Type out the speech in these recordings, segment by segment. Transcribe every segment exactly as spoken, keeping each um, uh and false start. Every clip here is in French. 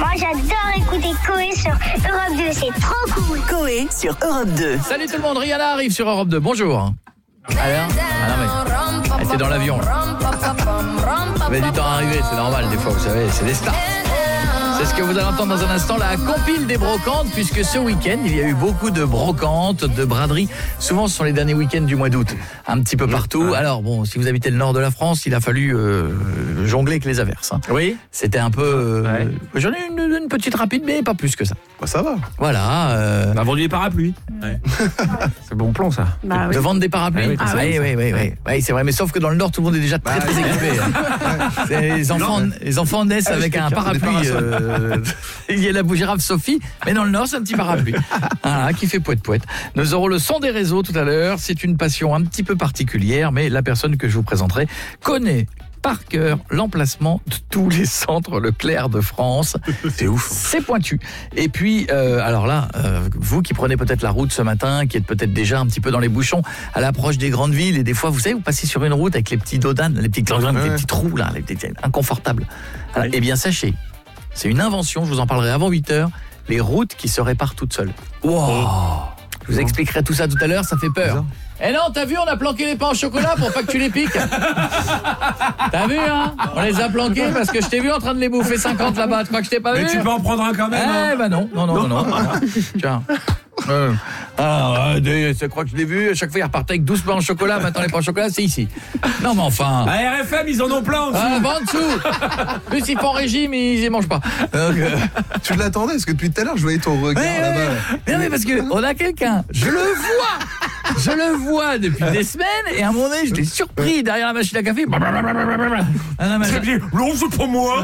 Moi, j'adore écouter Coé sur Europe deux, c'est trop cool. Coé sur Europe deux. Salut tout le monde, Rihanna arrive sur Europe deux. Bonjour. Alors, ah non, mais elle était dans l'avion. Ça avait du temps à arriver, c'est normal des fois, vous savez, c'est des stars. C'est ce que vous allez entendre dans un instant, la compile des brocantes, puisque ce week-end, il y a eu beaucoup de brocantes, de braderies. Souvent, ce sont les derniers week-ends du mois d'août, un petit peu partout. Alors, bon, si vous habitez le nord de la France, il a fallu euh, jongler avec les averses. Hein. Oui. C'était un peu... Euh, Ouais. J'en ai une, une petite rapide, mais pas plus que ça. Bah ça va. Voilà. Euh, On a vendu des parapluies. Ouais. C'est bon plan, ça. Bah, de oui. vendre des parapluies. Ah oui, Ah oui, oui, oui, oui. Oui, c'est vrai, mais sauf que dans le nord, tout le monde est déjà très, très équipé. Hein. C'est- Les enfants, les enfants naissent avec un parapluie. Euh, il y a la girafe Sophie, mais dans le nord, c'est un petit parapluie. Voilà, qui fait poète-poète. Nous aurons le son des réseaux tout à l'heure. C'est une passion un petit peu particulière, mais la personne que je vous présenterai connaît par cœur l'emplacement de tous les centres Leclerc de France. C'est ouf. C'est pointu. Et puis, euh, alors là, euh, vous qui prenez peut-être la route ce matin, qui êtes peut-être déjà un petit peu dans les bouchons, à l'approche des grandes villes, et des fois, vous savez, vous passez sur une route avec les petits dodanes, les petits clanglins, Ouais. les petits trous, là, les petits inconfortables. Alors, eh bien, sachez, c'est une invention, je vous en parlerai avant huit heures, les routes qui se réparent toutes seules. Wow. Je vous expliquerai tout ça tout à l'heure, ça fait peur. Eh non, t'as vu, on a planqué les pains au chocolat pour pas que tu les piques. T'as vu, hein? On les a planqués parce que je t'ai vu en train de les bouffer cinquante là-bas. Tu crois que je t'ai pas vu? Mais tu peux en prendre un quand même. Eh hein. ben non, non, non, non, non. Tiens. Euh, ah, ouais, je crois que je l'ai vu. À chaque fois, il repartait avec douze pains au chocolat. Maintenant, les pains au chocolat, c'est ici. Non, mais enfin. À R F M, ils en ont plein en dessous. Ah, va en dessous. Plus, ils font régime, ils y mangent pas. Donc, euh, Tu l'attendais parce que depuis tout à l'heure, je voyais ton regard Ouais, là-bas. ouais. Mais non, mais parce qu'on a quelqu'un, je le vois, je le vois depuis des semaines, et à un moment donné, je l'ai surpris derrière la machine à café. Ah, non, mais- C'est bien. Non, c'est pour moi.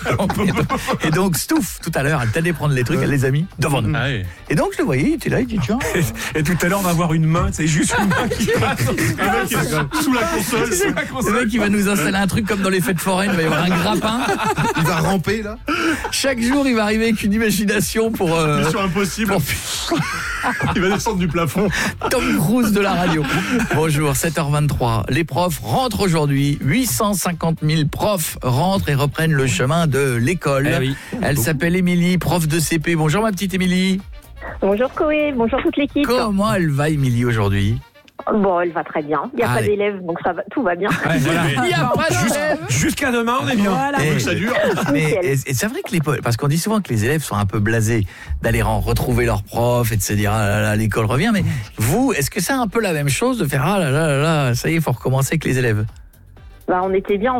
Et donc, Stouff, tout à l'heure, elle t'allait prendre les trucs, elle les a mis devant nous. Ah oui. Et donc, je le voyais, il était là, il dit tiens. Et tout à l'heure, on va voir une main, c'est juste une main qui passe. Sous la console. Sous la Le console. mec, il va nous installer un truc comme dans les fêtes foraines, il va y avoir un grappin. Il va ramper là. Chaque jour, il va arriver avec une imagination pour, euh, Mission impossible. pour Il va descendre du plafond. Tom Cruise de la radio. Bonjour, sept heures vingt-trois. Les profs rentrent aujourd'hui. huit cent cinquante mille profs rentrent et reprennent le chemin de l'école. Eh oui. Elle s'appelle Émilie, prof de C P. Bonjour ma petite Émilie. Bonjour Coé, bonjour toute l'équipe. Comment elle va Émilie aujourd'hui? Bon, elle va très bien. Il n'y a Allez. pas d'élèves, donc ça va, tout va bien. Ouais, voilà. Il n'y a pas d'élèves. Jusqu'à demain, on est bien. Voilà. Eh, Ça dure. Mais Nickel. et- et c'est vrai que les po- parce qu'on dit souvent que les élèves sont un peu blasés d'aller en retrouver leurs profs et de se dire ah là là l'école revient, mais vous est-ce que c'est un peu la même chose de faire ah là là là là ça y est faut recommencer avec les élèves? Bah, on était bien